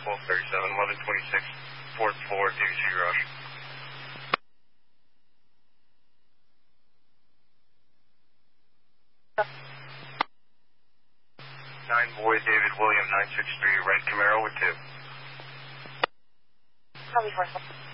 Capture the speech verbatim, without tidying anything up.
twelve thirty-seven, eleven twenty-six, fourth floor, D V C garage. nine boy, David William, nine six three, red Camaro with two. Copy four.